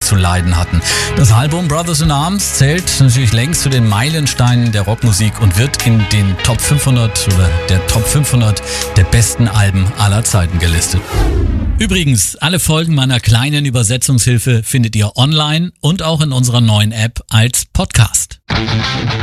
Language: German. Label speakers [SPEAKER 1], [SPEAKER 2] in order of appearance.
[SPEAKER 1] zu leiden hatten. Das Album Brothers in Arms zählt natürlich längst zu den Meilensteinen der Rockmusik und wird in den Top 500 oder der Top 500 der besten Alben aller Zeiten gelistet. Übrigens, alle Folgen meiner kleinen Übersetzungshilfe findet ihr online und auch in unserer neuen App als Podcast.